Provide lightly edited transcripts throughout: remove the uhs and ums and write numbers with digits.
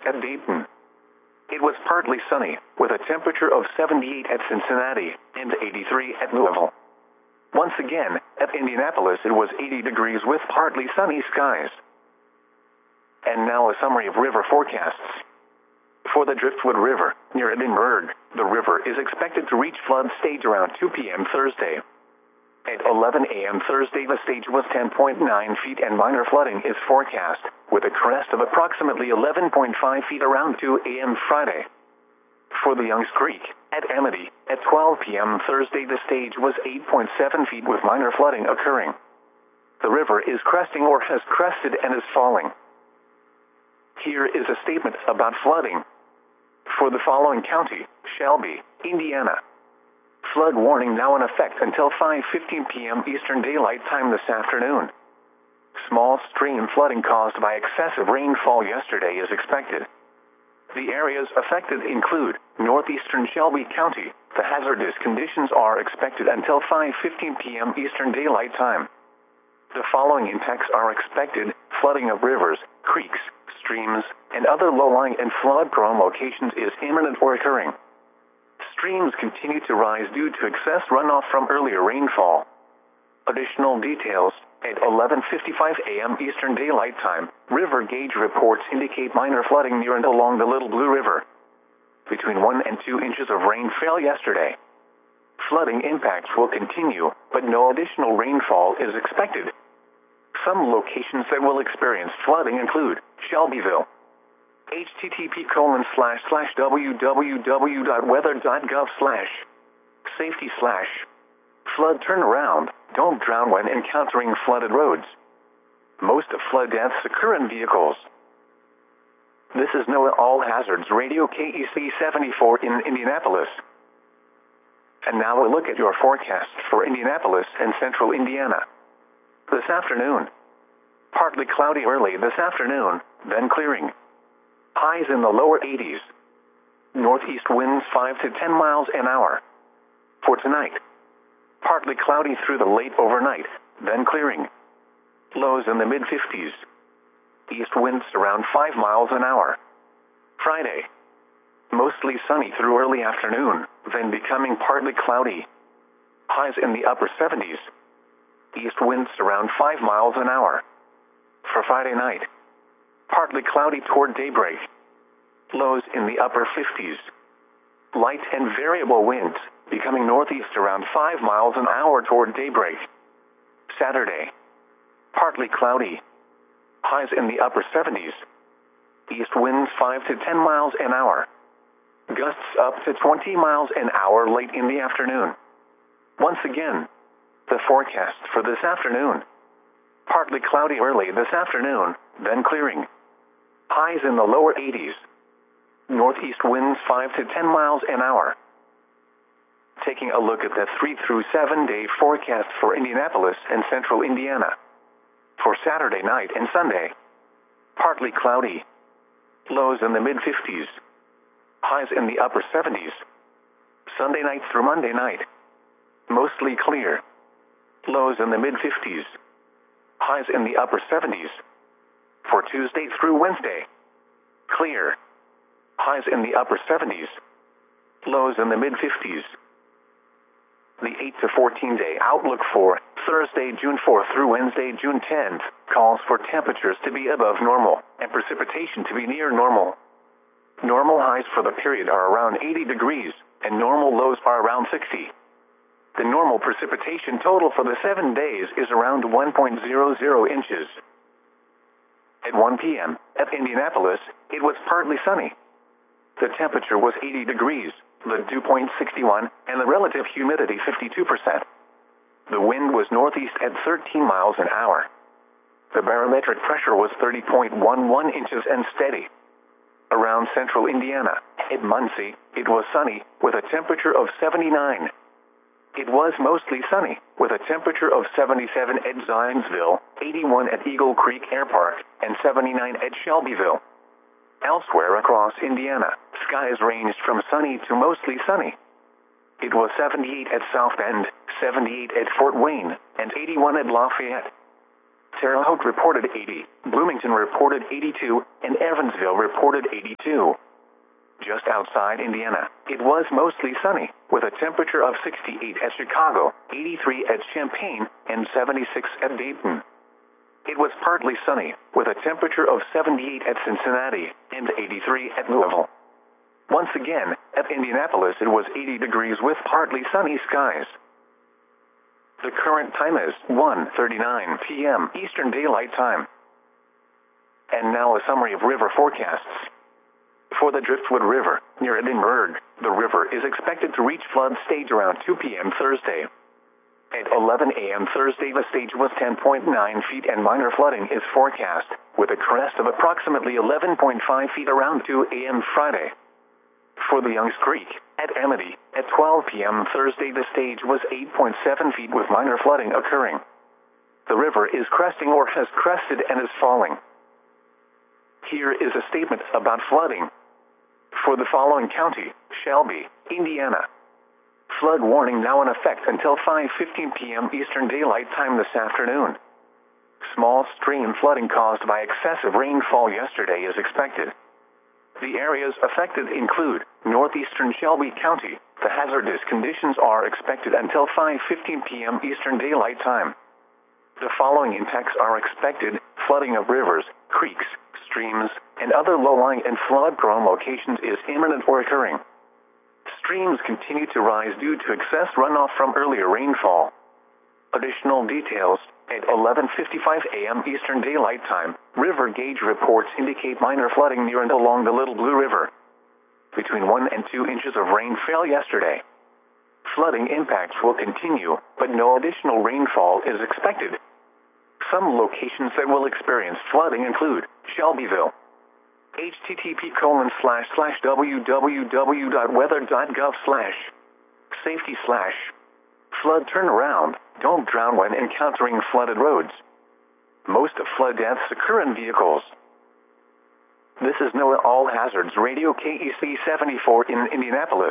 at Dayton. It was partly sunny, with a temperature of 78 at Cincinnati and 83 at Louisville. Once again, at Indianapolis it was 80 degrees with partly sunny skies. And now a summary of river forecasts. For the Driftwood River, near Edinburgh, the river is expected to reach flood stage around 2 p.m. Thursday. At 11 a.m. Thursday the stage was 10.9 feet and minor flooding is forecast, with a crest of approximately 11.5 feet around 2 a.m. Friday. For the Youngs Creek, at Amity, at 12 p.m. Thursday the stage was 8.7 feet with minor flooding occurring. The river is cresting or has crested and is falling. Here is a statement about flooding. For the following county, Shelby, Indiana. Flood warning now in effect until 5:15 p.m. Eastern Daylight Time this afternoon. Small stream flooding caused by excessive rainfall yesterday is expected. The areas affected include northeastern Shelby County. The hazardous conditions are expected until 5:15 p.m. Eastern Daylight Time. The following impacts are expected: flooding of rivers, creeks, streams, and other low-lying and flood-prone locations is imminent or occurring. Streams continue to rise due to excess runoff from earlier rainfall. Additional details: at 11:55 a.m. Eastern Daylight Time, river gauge reports indicate minor flooding near and along the Little Blue River. Between 1 and 2 inches of rain fell yesterday. Flooding impacts will continue, but no additional rainfall is expected. Some locations that will experience flooding include Shelbyville. http://www.weather.gov/safety/flood turnaround. Don't drown when encountering flooded roads. Most of flood deaths occur in vehicles. This is NOAA All Hazards Radio KEC 74 in Indianapolis. And now a look at your forecast for Indianapolis and central Indiana. This afternoon, partly cloudy early this afternoon, then clearing. Highs in the lower 80s. Northeast winds 5 to 10 miles an hour. For tonight, partly cloudy through the late overnight, then clearing. Lows in the mid-50s. East winds around 5 miles an hour. Friday, mostly sunny through early afternoon, then becoming partly cloudy. Highs in the upper 70s. East winds around 5 miles an hour. For Friday night, partly cloudy toward daybreak. Lows in the upper 50s. Light and variable winds, becoming northeast around 5 miles an hour toward daybreak. Saturday, partly cloudy. Highs in the upper 70s. East winds 5 to 10 miles an hour. Gusts up to 20 miles an hour late in the afternoon. Once again, the forecast for this afternoon. Partly cloudy early this afternoon, then clearing. Highs in the lower 80s. Northeast winds 5 to 10 miles an hour. Taking a look at the 3 through 7 day forecast for Indianapolis and central Indiana. For Saturday night and Sunday, partly cloudy. Lows in the mid-50s. Highs in the upper 70s. Sunday night through Monday night, mostly clear. Lows in the mid-50s. Highs in the upper 70s. For Tuesday through Wednesday, clear. Highs in the upper 70s. Lows in the mid-50s. The 8 to 14 day outlook for Thursday, June 4th through Wednesday, June 10th, calls for temperatures to be above normal and precipitation to be near normal. Normal highs for the period are around 80 degrees, and normal lows are around 60. The normal precipitation total for the 7 days is around 1.00 inches. At 1 p.m., at Indianapolis, it was partly sunny. The temperature was 80 degrees, the dew point 61, and the relative humidity 52%. The wind was northeast at 13 miles an hour. The barometric pressure was 30.11 inches and steady. Around central Indiana, at Muncie, it was sunny, with a temperature of 79. It was mostly sunny, with a temperature of 77 at Zionsville, 81 at Eagle Creek Air Park, and 79 at Shelbyville. Elsewhere across Indiana, skies ranged from sunny to mostly sunny. It was 78 at South Bend, 78 at Fort Wayne, and 81 at Lafayette. Terre Haute reported 80, Bloomington reported 82, and Evansville reported 82. Just outside Indiana, it was mostly sunny, with a temperature of 68 at Chicago, 83 at Champaign, and 76 at Dayton. It was partly sunny, with a temperature of 78 at Cincinnati, and 83 at Louisville. Once again, at Indianapolis it was 80 degrees with partly sunny skies. The current time is 1:39 p.m. Eastern Daylight Time. And now a summary of river forecasts. For the Driftwood River, near Edinburgh, the river is expected to reach flood stage around 2 p.m. Thursday. At 11 a.m. Thursday, the stage was 10.9 feet and minor flooding is forecast, with a crest of approximately 11.5 feet around 2 a.m. Friday. For the Youngs Creek, at Amity, at 12 p.m. Thursday, the stage was 8.7 feet with minor flooding occurring. The river is cresting or has crested and is falling. Here is a statement about flooding. For the following county, Shelby, Indiana. Flood warning now in effect until 5:15 p.m. Eastern Daylight Time this afternoon. Small stream flooding caused by excessive rainfall yesterday is expected. The areas affected include northeastern Shelby County. The hazardous conditions are expected until 5:15 p.m. Eastern Daylight Time. The following impacts are expected: flooding of rivers, creeks, streams, and other low-lying and flood-prone locations is imminent or occurring. Streams continue to rise due to excess runoff from earlier rainfall. Additional details: at 11:55 a.m. Eastern Daylight Time, river gauge reports indicate minor flooding near and along the Little Blue River. Between 1 and 2 inches of rain fell yesterday. Flooding impacts will continue, but no additional rainfall is expected. Some locations that will experience flooding include Shelbyville. http://www.weather.gov/safety/flood turnaround. Don't drown when encountering flooded roads. Most of flood deaths occur in vehicles. This is NOAA All Hazards Radio KEC 74 in Indianapolis.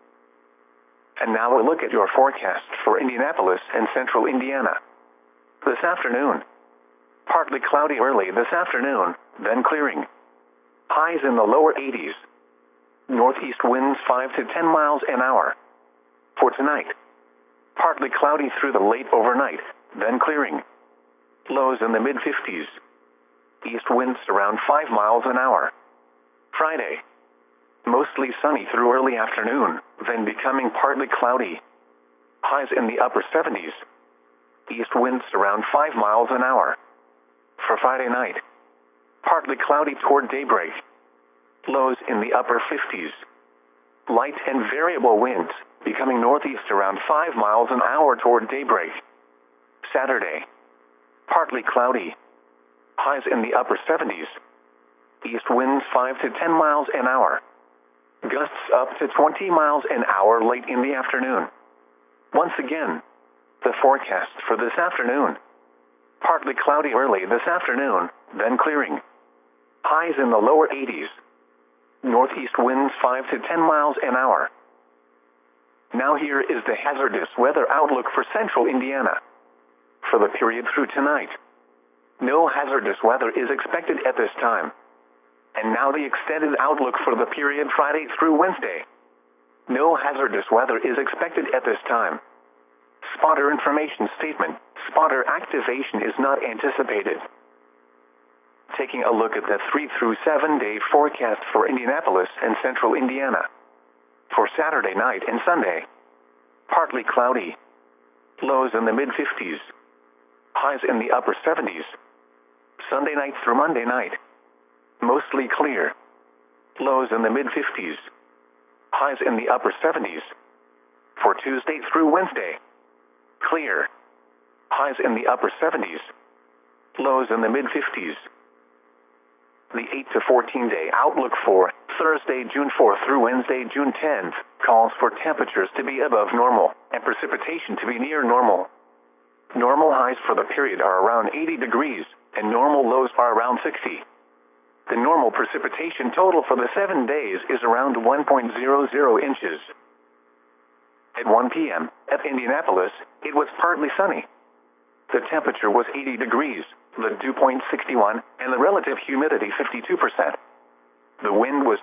And now a look at your forecast for Indianapolis and central Indiana. This afternoon, partly cloudy early this afternoon, then clearing. Highs in the lower 80s. Northeast winds 5 to 10 miles an hour. For tonight, partly cloudy through the late overnight, then clearing. Lows in the mid-50s. East winds around 5 miles an hour. Friday, mostly sunny through early afternoon, then becoming partly cloudy. Highs in the upper 70s. East winds around 5 miles an hour. For Friday night, partly cloudy toward daybreak. Lows in the upper 50s. Light and variable winds, becoming northeast around 5 miles an hour toward daybreak. Saturday, partly cloudy. Highs in the upper 70s. East winds 5 to 10 miles an hour. Gusts up to 20 miles an hour late in the afternoon. Once again, the forecast for this afternoon. Partly cloudy early this afternoon, then clearing. Highs in the lower 80s. Northeast winds 5 to 10 miles an hour. Now here is the hazardous weather outlook for central Indiana. For the period through tonight, no hazardous weather is expected at this time. And now the extended outlook for the period Friday through Wednesday. No hazardous weather is expected at this time. Spotter information statement: spotter activation is not anticipated. Taking a look at the 3 through 7 day forecast for Indianapolis and central Indiana. For Saturday night and Sunday, partly cloudy. Lows in the mid-50s. Highs in the upper 70s. Sunday night through Monday night, mostly clear. Lows in the mid-50s. Highs in the upper 70s. For Tuesday through Wednesday, clear. Highs in the upper 70s. Lows in the mid-50s. The 8 to 14 day outlook for Thursday, June 4th through Wednesday, June 10th, calls for temperatures to be above normal and precipitation to be near normal. Normal highs for the period are around 80 degrees, and normal lows are around 60. The normal precipitation total for the 7 days is around 1.00 inches. At 1 p.m., at Indianapolis, it was partly sunny. The temperature was 80 degrees, the dew point 61, and the relative humidity 52%. The wind was